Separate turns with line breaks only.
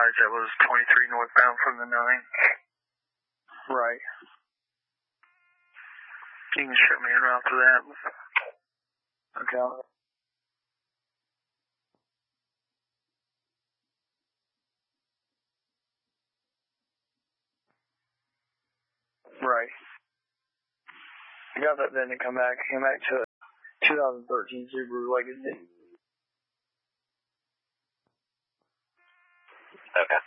advise that was 23 northbound from the 9.
Right.
You can show me en route to that.
Okay. Right. I got that then to come back. Came back to 2013 Subaru Legacy.
Okay.